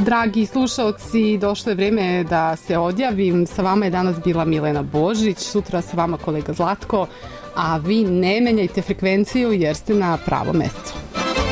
Dragi slušalci, došlo je vreme da se odjavim. Sa vama je danas bila Milena Božić, sutra sa vama kolega Zlatko, a vi ne menjajte frekvenciju jer ste na pravom mestu.